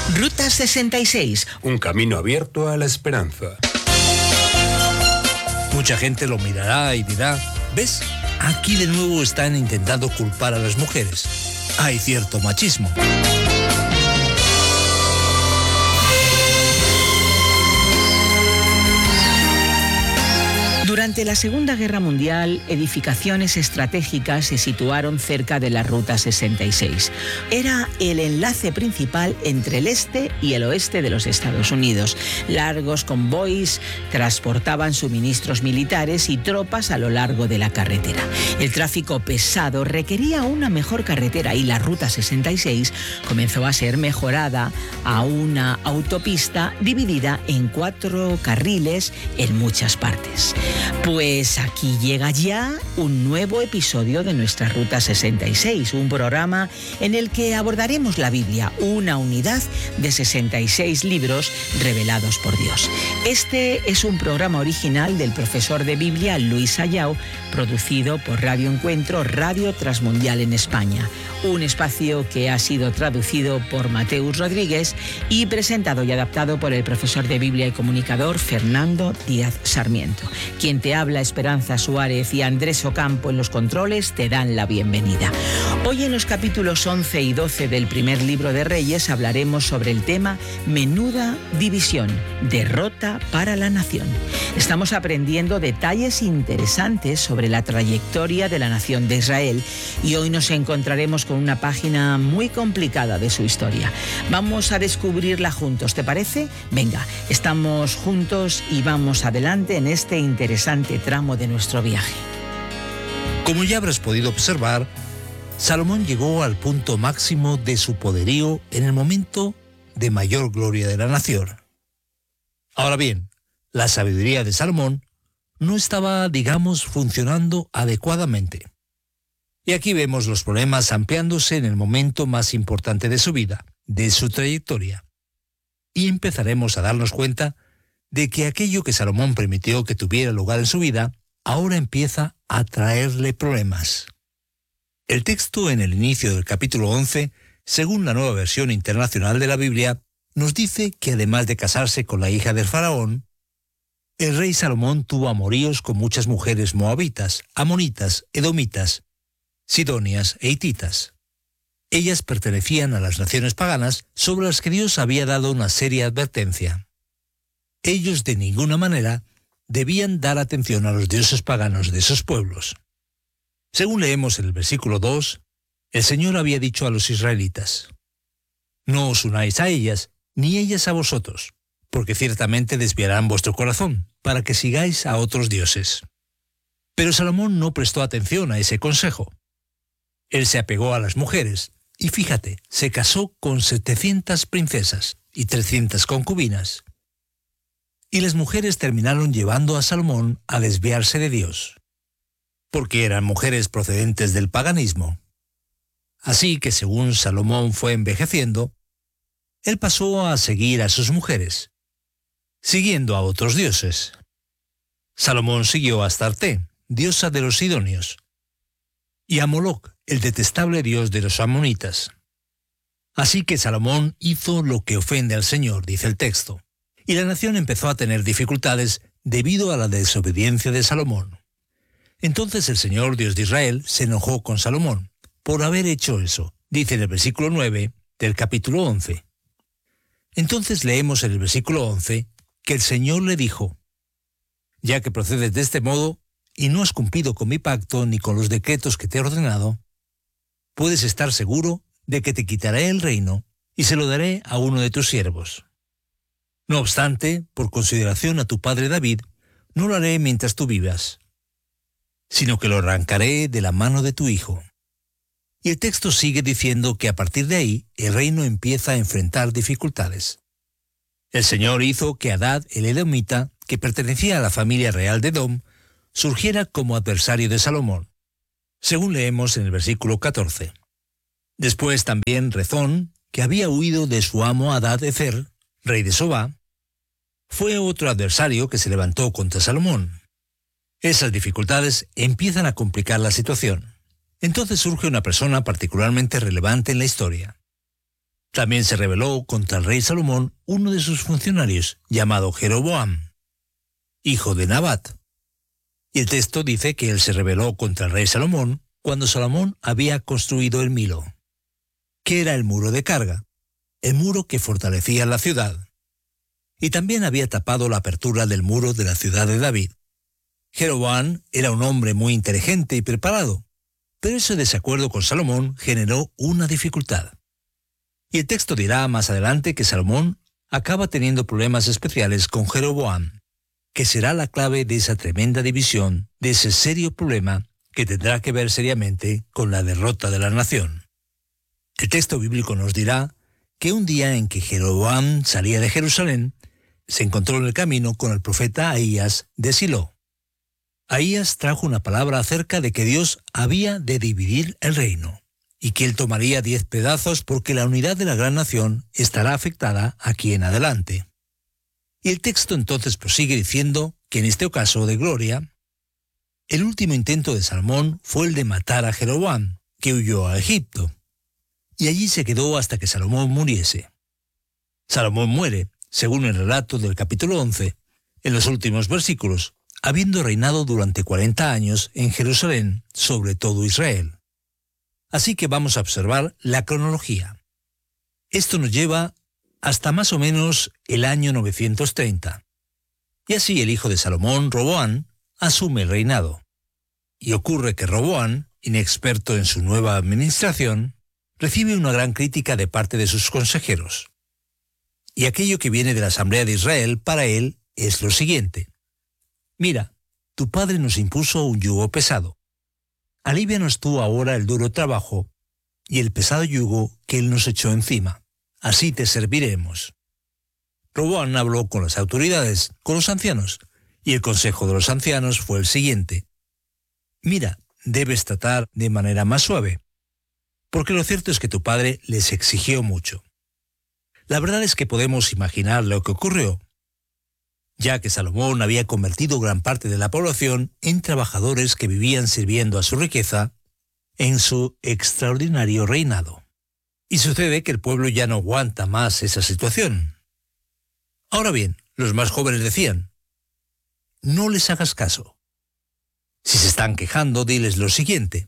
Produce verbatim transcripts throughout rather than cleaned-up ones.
Ruta sesenta y seis. Un camino abierto a la esperanza. Mucha gente lo mirará y dirá, ¿ves? Aquí de nuevo están intentando culpar a las mujeres. Hay cierto machismo. Durante la Segunda Guerra Mundial, edificaciones estratégicas se situaron cerca de la Ruta sesenta y seis. Era el enlace principal entre el este y el oeste de los Estados Unidos. Largos convoys transportaban suministros militares y tropas a lo largo de la carretera. El tráfico pesado requería una mejor carretera y la Ruta sesenta y seis comenzó a ser mejorada a una autopista dividida en cuatro carriles en muchas partes. Pues aquí llega ya un nuevo episodio de nuestra Ruta sesenta y seis, un programa en el que abordaremos la Biblia, una unidad de sesenta y seis libros revelados por Dios. Este es un programa original del profesor de Biblia Luis Ayao, producido por Radio Encuentro, Radio Transmundial en España. Un espacio que ha sido traducido por Mateus Rodríguez y presentado y adaptado por el profesor de Biblia y comunicador Fernando Díaz Sarmiento. Quien te habla, Esperanza Suárez, y Andrés Ocampo en los controles te dan la bienvenida. Hoy en los capítulos once y doce del primer libro de Reyes hablaremos sobre el tema Menuda división, derrota para la nación. Estamos aprendiendo detalles interesantes sobre la trayectoria de la nación de Israel y hoy nos encontraremos con una página muy complicada de su historia. Vamos a descubrirla juntos, ¿te parece? Venga, estamos juntos y vamos adelante en este interesante tramo de nuestro viaje. Como ya habrás podido observar, Salomón llegó al punto máximo de su poderío en el momento de mayor gloria de la nación. Ahora bien, la sabiduría de Salomón no estaba, digamos, funcionando adecuadamente. Y aquí vemos los problemas ampliándose en el momento más importante de su vida, de su trayectoria. Y empezaremos a darnos cuenta de que aquello que Salomón permitió que tuviera lugar en su vida, ahora empieza a traerle problemas. El texto en el inicio del capítulo once, según la Nueva Versión Internacional de la Biblia, nos dice que además de casarse con la hija del faraón, el rey Salomón tuvo amoríos con muchas mujeres moabitas, amonitas, edomitas, sidonias e hititas. Ellas pertenecían a las naciones paganas sobre las que Dios había dado una seria advertencia. Ellos de ninguna manera debían dar atención a los dioses paganos de esos pueblos. Según leemos en el versículo dos, el Señor había dicho a los israelitas: «No os unáis a ellas, ni ellas a vosotros, porque ciertamente desviarán vuestro corazón, para que sigáis a otros dioses». Pero Salomón no prestó atención a ese consejo. Él se apegó a las mujeres, y fíjate, se casó con setecientas princesas y trescientas concubinas. Y las mujeres terminaron llevando a Salomón a desviarse de Dios, porque eran mujeres procedentes del paganismo. Así que según Salomón fue envejeciendo, él pasó a seguir a sus mujeres, siguiendo a otros dioses. Salomón siguió a Astarte, diosa de los sidonios, y a Moloc, el detestable dios de los amonitas. Así que Salomón hizo lo que ofende al Señor, dice el texto, y la nación empezó a tener dificultades debido a la desobediencia de Salomón. Entonces el Señor, Dios de Israel, se enojó con Salomón por haber hecho eso, dice en el versículo nueve del capítulo once. Entonces leemos en el versículo once que el Señor le dijo: «Ya que procedes de este modo y no has cumplido con mi pacto ni con los decretos que te he ordenado, puedes estar seguro de que te quitaré el reino y se lo daré a uno de tus siervos. No obstante, por consideración a tu padre David, no lo haré mientras tú vivas, sino que lo arrancaré de la mano de tu hijo». Y el texto sigue diciendo que a partir de ahí el reino empieza a enfrentar dificultades. El Señor hizo que Hadad el edomita, que pertenecía a la familia real de Edom, surgiera como adversario de Salomón, según leemos en el versículo catorce. Después también Rezón, que había huido de su amo Hadad-Ezer, rey de Sobá, fue otro adversario que se levantó contra Salomón. Esas dificultades empiezan a complicar la situación. Entonces surge una persona particularmente relevante en la historia. También se rebeló contra el rey Salomón uno de sus funcionarios, llamado Jeroboam, hijo de Nabat. Y el texto dice que él se rebeló contra el rey Salomón cuando Salomón había construido el Milo, que era el muro de carga, el muro que fortalecía la ciudad. Y también había tapado la apertura del muro de la ciudad de David. Jeroboam era un hombre muy inteligente y preparado, pero ese desacuerdo con Salomón generó una dificultad. Y el texto dirá más adelante que Salomón acaba teniendo problemas especiales con Jeroboam, que será la clave de esa tremenda división, de ese serio problema que tendrá que ver seriamente con la derrota de la nación. El texto bíblico nos dirá que un día en que Jeroboam salía de Jerusalén, se encontró en el camino con el profeta Ahías de Silo. Ahías trajo una palabra acerca de que Dios había de dividir el reino, y que él tomaría diez pedazos porque la unidad de la gran nación estará afectada aquí en adelante. Y el texto entonces prosigue diciendo que en este ocaso de gloria, el último intento de Salomón fue el de matar a Jeroboam, que huyó a Egipto, y allí se quedó hasta que Salomón muriese. Salomón muere, según el relato del capítulo once, en los últimos versículos, habiendo reinado durante cuarenta años en Jerusalén sobre todo Israel. Así que vamos a observar la cronología. Esto nos lleva hasta más o menos el año novecientos treinta. Y así el hijo de Salomón, Roboam, asume el reinado. Y ocurre que Roboam, inexperto en su nueva administración, recibe una gran crítica de parte de sus consejeros. Y aquello que viene de la Asamblea de Israel para él es lo siguiente. Mira, tu padre nos impuso un yugo pesado. Alívianos tú ahora el duro trabajo y el pesado yugo que él nos echó encima. Así te serviremos. Roboam habló con las autoridades, con los ancianos, y el consejo de los ancianos fue el siguiente. Mira, debes tratar de manera más suave, porque lo cierto es que tu padre les exigió mucho. La verdad es que podemos imaginar lo que ocurrió, ya que Salomón había convertido gran parte de la población en trabajadores que vivían sirviendo a su riqueza en su extraordinario reinado. Y sucede que el pueblo ya no aguanta más esa situación. Ahora bien, los más jóvenes decían, no les hagas caso. Si se están quejando, diles lo siguiente.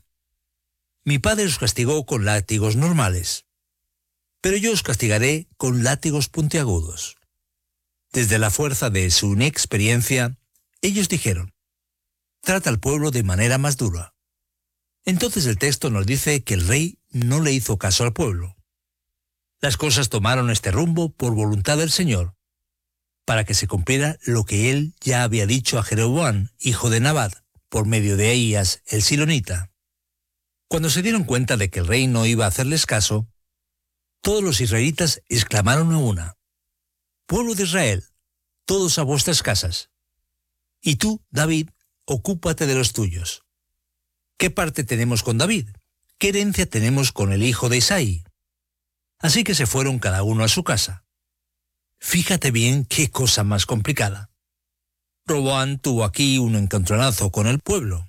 Mi padre os castigó con látigos normales, pero yo os castigaré con látigos puntiagudos. Desde la fuerza de su inexperiencia, ellos dijeron, trata al pueblo de manera más dura. Entonces el texto nos dice que el rey no le hizo caso al pueblo. Las cosas tomaron este rumbo por voluntad del Señor, para que se cumpliera lo que él ya había dicho a Jeroboam, hijo de Nabat, por medio de Ahías, el silonita. Cuando se dieron cuenta de que el rey no iba a hacerles caso, todos los israelitas exclamaron a una, pueblo de Israel, todos a vuestras casas. Y tú, David, ocúpate de los tuyos. ¿Qué parte tenemos con David? ¿Qué herencia tenemos con el hijo de Isaí? Así que se fueron cada uno a su casa. Fíjate bien qué cosa más complicada. Roboam tuvo aquí un encontronazo con el pueblo.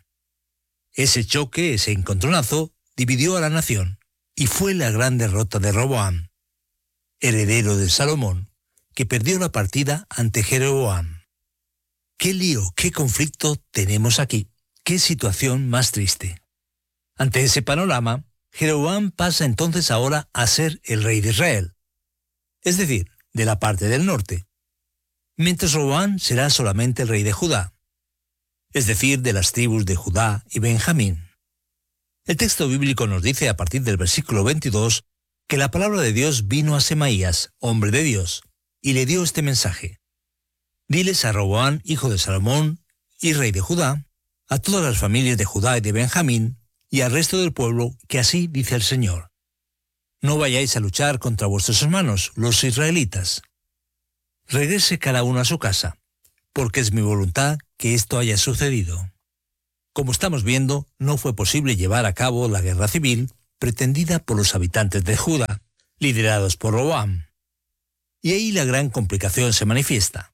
Ese choque, ese encontronazo, dividió a la nación, y fue la gran derrota de Roboam, heredero de Salomón, que perdió la partida ante Jeroboam. ¡Qué lío, qué conflicto tenemos aquí! ¡Qué situación más triste! Ante ese panorama, Jeroboam pasa entonces ahora a ser el rey de Israel, es decir, de la parte del norte, mientras Roboam será solamente el rey de Judá, es decir, de las tribus de Judá y Benjamín. El texto bíblico nos dice a partir del versículo veintidós que la palabra de Dios vino a Semaías, hombre de Dios, y le dio este mensaje. Diles a Roboam, hijo de Salomón y rey de Judá, a todas las familias de Judá y de Benjamín, y al resto del pueblo, que así dice el Señor. No vayáis a luchar contra vuestros hermanos, los israelitas. Regrese cada uno a su casa, porque es mi voluntad que esto haya sucedido. Como estamos viendo, no fue posible llevar a cabo la guerra civil pretendida por los habitantes de Judá, liderados por Roboam. Y ahí la gran complicación se manifiesta.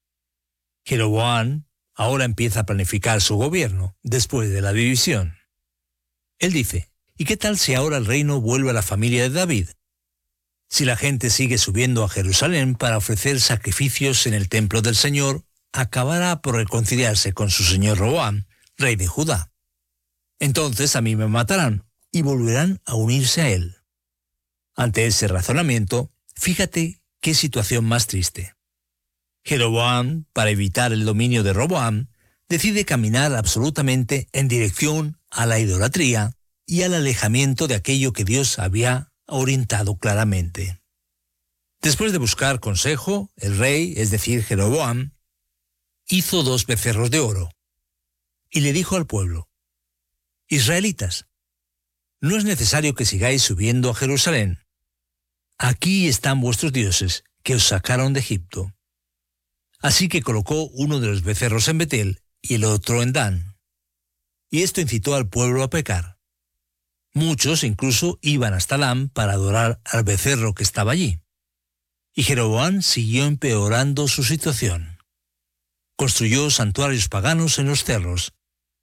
Jeroboam ahora empieza a planificar su gobierno después de la división. Él dice, ¿y qué tal si ahora el reino vuelve a la familia de David? Si la gente sigue subiendo a Jerusalén para ofrecer sacrificios en el templo del Señor, acabará por reconciliarse con su señor Roboam, rey de Judá. Entonces a mí me matarán y volverán a unirse a él. Ante ese razonamiento, fíjate qué situación más triste. Jeroboam, para evitar el dominio de Roboam, decide caminar absolutamente en dirección a la idolatría y al alejamiento de aquello que Dios había orientado claramente. Después de buscar consejo, el rey, es decir, Jeroboam, hizo dos becerros de oro y le dijo al pueblo: Israelitas, no es necesario que sigáis subiendo a Jerusalén. Aquí están vuestros dioses que os sacaron de Egipto. Así que colocó uno de los becerros en Betel y el otro en Dan. Y esto incitó al pueblo a pecar. Muchos incluso iban hasta Dan para adorar al becerro que estaba allí. Y Jeroboam siguió empeorando su situación. Construyó santuarios paganos en los cerros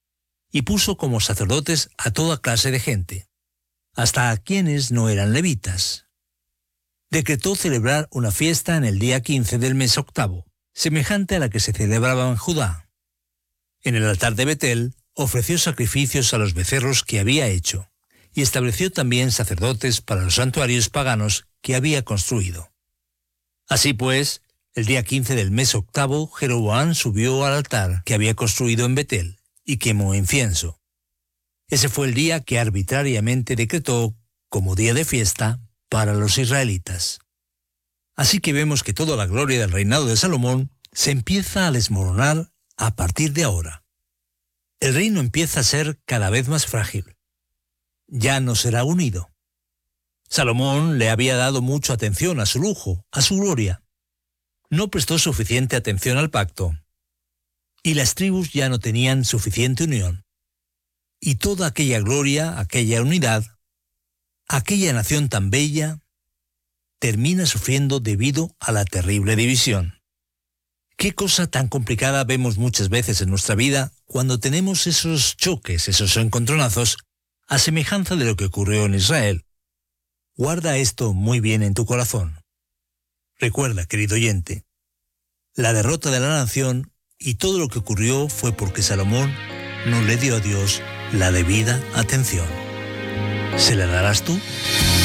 y puso como sacerdotes a toda clase de gente, hasta a quienes no eran levitas. Decretó celebrar una fiesta en el día quince del mes octavo, semejante a la que se celebraba en Judá. En el altar de Betel ofreció sacrificios a los becerros que había hecho, y estableció también sacerdotes para los santuarios paganos que había construido. Así pues, el día quince del mes octavo, Jeroboam subió al altar que había construido en Betel y quemó incienso. Ese fue el día que arbitrariamente decretó como día de fiesta para los israelitas. Así que vemos que toda la gloria del reinado de Salomón se empieza a desmoronar a partir de ahora. El reino empieza a ser cada vez más frágil. Ya no será unido. Salomón le había dado mucha atención a su lujo, a su gloria. No prestó suficiente atención al pacto. Y las tribus ya no tenían suficiente unión. Y toda aquella gloria, aquella unidad, aquella nación tan bella, termina sufriendo debido a la terrible división. Qué cosa tan complicada vemos muchas veces en nuestra vida cuando tenemos esos choques, esos encontronazos, a semejanza de lo que ocurrió en Israel. Guarda esto muy bien en tu corazón. Recuerda, querido oyente, la derrota de la nación y todo lo que ocurrió fue porque Salomón no le dio a Dios la debida atención. ¿Se la darás tú?